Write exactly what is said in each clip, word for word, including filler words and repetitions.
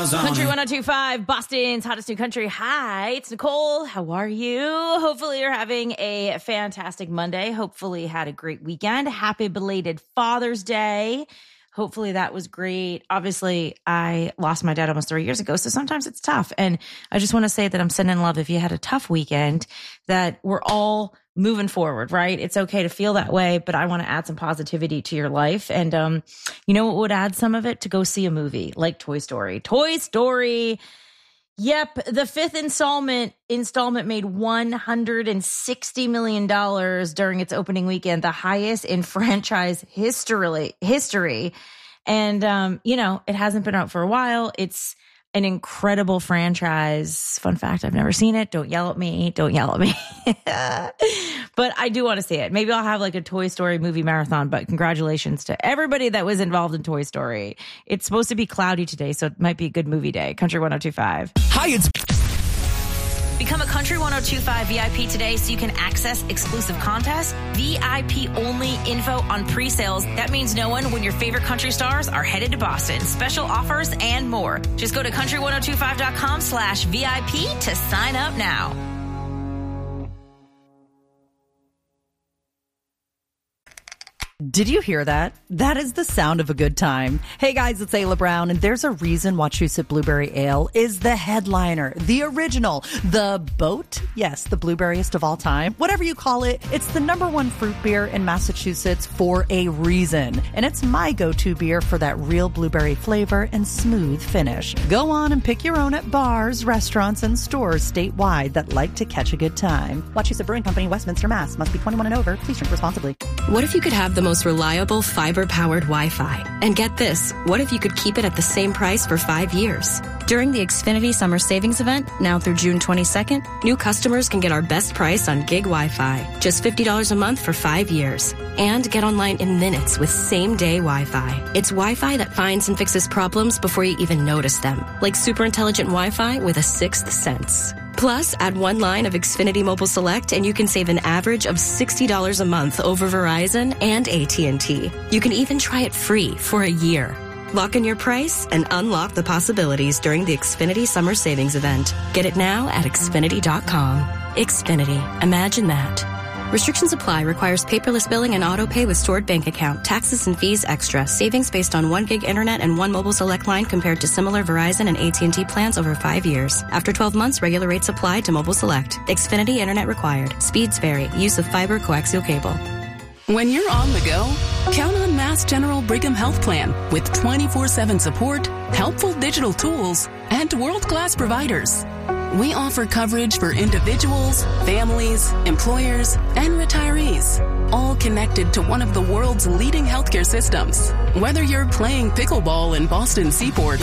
smiles on Country it. one oh two point five, Boston's hottest new country. Hi, it's Nicole. How are you? Hopefully you're having a fantastic Monday. Hopefully had a great weekend. Happy belated Father's Day. Hopefully that was great. Obviously, I lost my dad almost three years ago, so sometimes it's tough. And I just want to say that I'm sending love if you had a tough weekend, that we're all moving forward, right? It's okay to feel that way, but I want to add some positivity to your life. And um, you know what would add some of it? To go see a movie like Toy Story. Toy Story. Yep, the fifth installment installment made one hundred sixty million dollars during its opening weekend, the highest in franchise history. history. And, um, you know, it hasn't been out for a while. It's an incredible franchise. Fun fact, I've never seen it. Don't yell at me. Don't yell at me. But I do want to see it. Maybe I'll have like a Toy Story movie marathon, but congratulations to everybody that was involved in Toy Story. It's supposed to be cloudy today, so it might be a good movie day. Country one oh two point five. Hi, it's... Become a Country one oh two point five V I P today so you can access exclusive contests, V I P only info on pre-sales. That means knowing when your favorite country stars are headed to Boston, special offers, and more. Just go to country one oh two five dot com slash V I P to sign up now. Did you hear that? That is the sound of a good time. Hey guys, it's Ayla Brown, and there's a reason Wachusett Blueberry Ale is the headliner, the original, the boat. Yes, the blueberriest of all time. Whatever you call it, it's the number one fruit beer in Massachusetts for a reason. And it's my go-to beer for that real blueberry flavor and smooth finish. Go on and pick your own at bars, restaurants, and stores statewide that like to catch a good time. Wachusett Brewing Company, Westminster, Mass. Must be twenty-one and over. Please drink responsibly. What if you could have the most reliable fiber-powered Wi-Fi? And get this, what if you could keep it at the same price for five years? During the Xfinity Summer Savings Event, now through June twenty-second, new customers can get our best price on gig Wi-Fi, just fifty dollars a month for five years. And get online in minutes with same-day Wi-Fi. It's Wi-Fi that finds and fixes problems before you even notice them, like super intelligent Wi-Fi with a sixth sense. Plus, add one line of Xfinity Mobile Select and you can save an average of sixty dollars a month over Verizon and A T and T. You can even try it free for a year. Lock in your price and unlock the possibilities during the Xfinity Summer Savings Event. Get it now at Xfinity dot com. Xfinity. Imagine that. Restrictions apply. Requires paperless billing and auto pay with stored bank account. Taxes and fees extra. Savings based on one gig internet and one mobile select line compared to similar Verizon and A T and T plans over five years. After twelve months, regular rates apply to mobile select. Xfinity internet required. Speeds vary. Use of fiber coaxial cable. When you're on the go, count on Mass General Brigham Health Plan with twenty-four seven support, helpful digital tools, and world-class providers. We offer coverage for individuals, families, employers, and retirees, all connected to one of the world's leading healthcare systems. Whether you're playing pickleball in Boston Seaport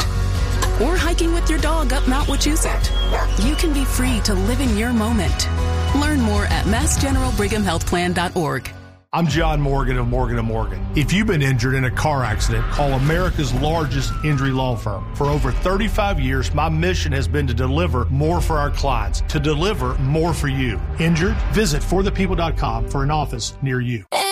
or hiking with your dog up Mount Wachusett, you can be free to live in your moment. Learn more at mass general brigham health plan dot org. I'm John Morgan of Morgan and Morgan. If you've been injured in a car accident, call America's largest injury law firm. For over thirty-five years, my mission has been to deliver more for our clients, to deliver more for you. Injured? Visit for the people dot com for an office near you.